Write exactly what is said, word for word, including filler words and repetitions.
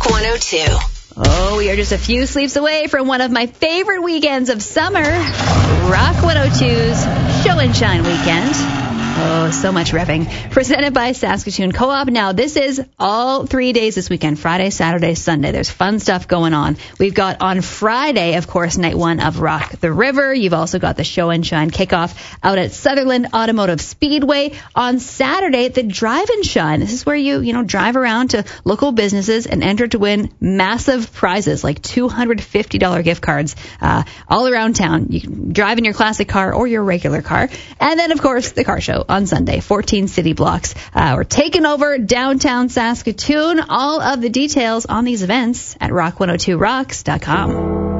Rock one oh two. Oh, we are just a few sleeps away from one of my favorite weekends of summer, Rock one oh two's Show and Shine weekend. Oh, so much revving. Presented by Saskatoon Co-op. Now, this is all three days this weekend, Friday, Saturday, Sunday. There's fun stuff going on. We've got on Friday, of course, night one of Rock the River. You've also got the Show and Shine kickoff out at Sutherland Automotive Speedway. On Saturday, the Drive and Shine. This is where you, you know, drive around to local businesses and enter to win massive prizes like two hundred fifty dollars gift cards uh, all around town. You can drive in your classic car or your regular car. And then, of course, the car show on Sunday, fourteen city blocks. Uh, we're taking over downtown Saskatoon. All of the details on these events at rock one oh two rocks dot com.